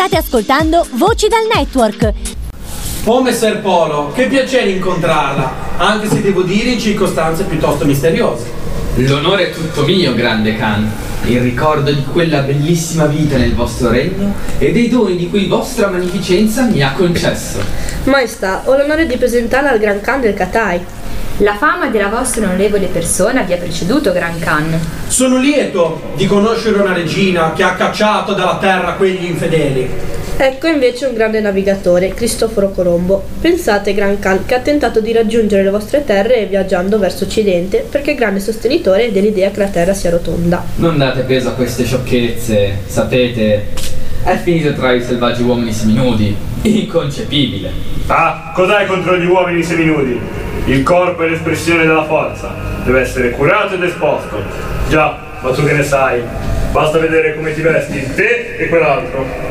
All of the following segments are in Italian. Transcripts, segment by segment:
State ascoltando Voci dal Network. Oh, Messer Polo, che piacere incontrarla, anche se devo dire in circostanze piuttosto misteriose. L'onore è tutto mio, grande Khan. Il ricordo di quella bellissima vita nel vostro regno e dei doni di cui vostra magnificenza mi ha concesso. Maestà, ho l'onore di presentarla al Gran Khan del Katai. La fama della vostra onorevole persona vi ha preceduto, Gran Khan. Sono lieto di conoscere una regina che ha cacciato dalla terra quegli infedeli. Ecco invece un grande navigatore, Cristoforo Colombo. Pensate, Gran Khan, che ha tentato di raggiungere le vostre terre viaggiando verso occidente perché è grande sostenitore dell'idea che la terra sia rotonda. Non date peso a queste sciocchezze, sapete, è finito tra i selvaggi uomini seminudi. Inconcepibile. Ah, cos'hai contro gli uomini seminudi? Il corpo è l'espressione della forza, deve essere curato ed esposto. Già, ma tu che ne sai? Basta vedere come ti vesti, te e quell'altro.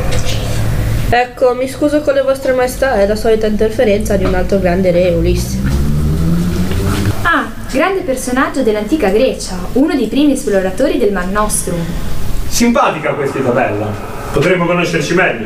Ecco, mi scuso con le vostre maestà, è la solita interferenza di un altro grande re, Ulisse. Ah, grande personaggio dell'antica Grecia, uno dei primi esploratori del Mar Nostrum. Simpatica questa Isabella, potremmo conoscerci meglio.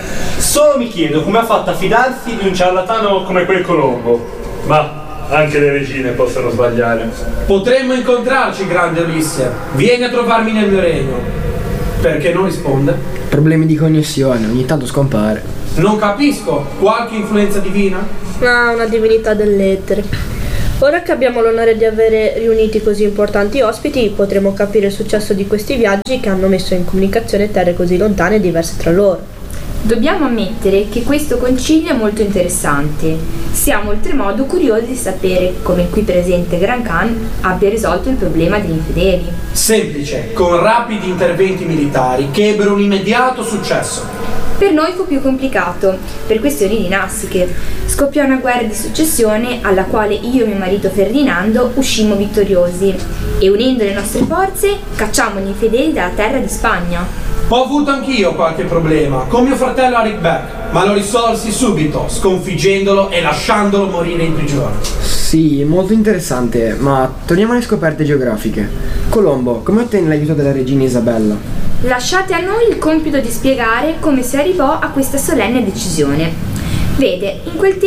Solo mi chiedo come ha fatto a fidarsi di un ciarlatano come quel Colombo. Ma anche le regine possono sbagliare. Potremmo incontrarci, grande Ulisse. Vieni a trovarmi nel mio regno. Perché non risponde? Problemi di connessione, ogni tanto scompare. Non capisco, qualche influenza divina? Ah, una divinità dell'etere. Ora che abbiamo l'onore di avere riuniti così importanti ospiti, potremo capire il successo di questi viaggi che hanno messo in comunicazione terre così lontane e diverse tra loro. Dobbiamo ammettere che questo concilio è molto interessante. Siamo oltremodo curiosi di sapere come il qui presente Gran Khan abbia risolto il problema degli infedeli. Semplice, con rapidi interventi militari che ebbero un immediato successo. Per noi fu più complicato, per questioni dinastiche. Scoppiò una guerra di successione alla quale io e mio marito Ferdinando uscimmo vittoriosi e unendo le nostre forze cacciammo gli infedeli dalla terra di Spagna. Ho avuto anch'io qualche problema con mio fratello Arikbek, ma lo risolsi subito, sconfiggendolo e lasciandolo morire in prigione. Sì, molto interessante, ma torniamo alle scoperte geografiche. Colombo, come ottenne l'aiuto della regina Isabella? Lasciate a noi il compito di spiegare come si arrivò a questa solenne decisione. Vede, in quel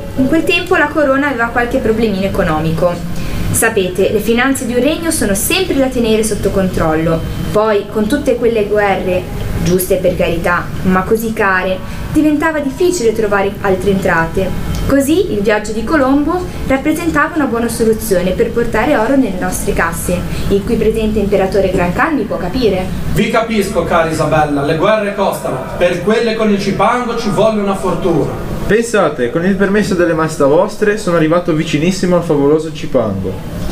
tempo la corona aveva qualche problemino economico. Sapete, le finanze di un regno sono sempre da tenere sotto controllo. Poi, con tutte quelle guerre, giuste per carità, ma così care, diventava difficile trovare altre entrate. Così il viaggio di Colombo rappresentava una buona soluzione per portare oro nelle nostre casse. Il qui presente imperatore Gran Khan mi può capire? Vi capisco, cara Isabella, le guerre costano. Per quelle con il Cipango ci vuole una fortuna. Pensate, con il permesso delle maestà vostre sono arrivato vicinissimo al favoloso Cipango.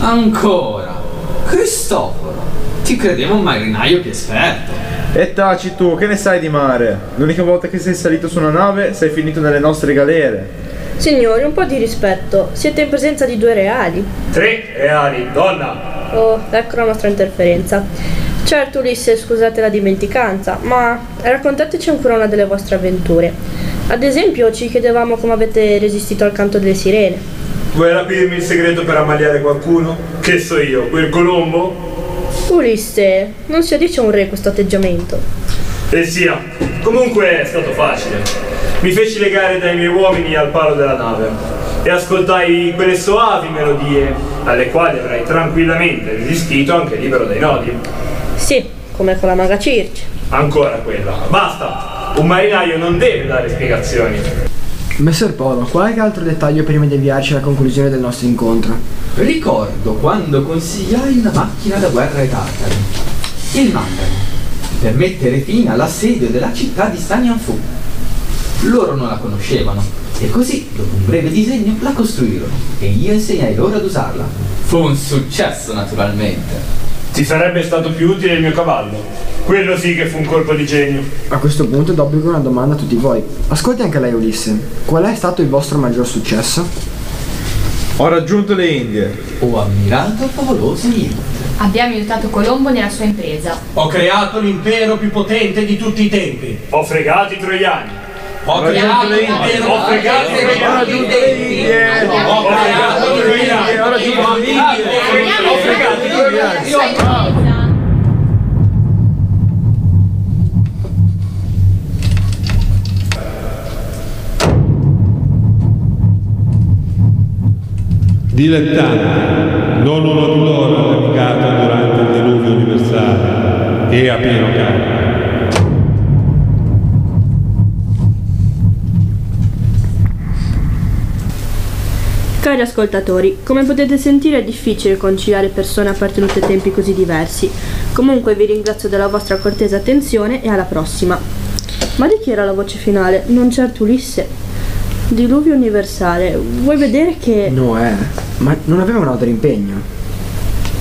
Ancora? Cristoforo, ti credevo un marinaio più esperto. E taci tu, che ne sai di mare? L'unica volta che sei salito su una nave sei finito nelle nostre galere. Signori, un po' di rispetto, siete in presenza di 2 reali. 3 reali, donna! Oh, ecco la nostra interferenza. Certo, Ulisse, scusate la dimenticanza, ma raccontateci ancora una delle vostre avventure. Ad esempio, ci chiedevamo come avete resistito al canto delle sirene. Vuoi rapirmi il segreto per ammaliare qualcuno? Che so io, quel Colombo? Ulisse, non si addice a un re questo atteggiamento. E sia, comunque è stato facile. Mi feci legare dai miei uomini al palo della nave e ascoltai quelle soavi melodie alle quali avrai tranquillamente resistito anche libero dai nodi. Sì, come con la maga Circe. Ancora quella. Basta! Un marinaio non deve dare spiegazioni. Messer Polo, qualche altro dettaglio prima di avviarci alla conclusione del nostro incontro? Ricordo quando consigliai una macchina da guerra ai tartari, il Mangano, per mettere fine all'assedio della città di Stanianfu. Loro non la conoscevano e così, dopo un breve disegno, la costruirono e io insegnai loro ad usarla. Fu un successo, naturalmente. Ti sarebbe stato più utile il mio cavallo. Quello sì che fu un colpo di genio. A questo punto d'obbligo una domanda a tutti voi. Ascolti anche lei, Ulisse. Qual è stato il vostro maggior successo? Ho raggiunto le Indie. Ho ammirato il favoloso Nilo. Abbiamo aiutato Colombo nella sua impresa. Ho creato l'impero più potente di tutti i tempi. Ho fregato i troiani. Ho creato l'impero. Ho fregato i troiani. Ho raggiunto le Indie. Ho fregato i troiani. Ho raggiunto le Indie. Ho fregato i troiani. Dilettanti, non uno di loro ha navigato durante il diluvio universale e a pieno carico. Cari ascoltatori, come potete sentire è difficile conciliare persone appartenute a tempi così diversi. Comunque vi ringrazio della vostra cortese attenzione e alla prossima. Ma di chi era la voce finale? Non certo Ulisse. Diluvio universale. Vuoi vedere che... No, ma non aveva un altro impegno.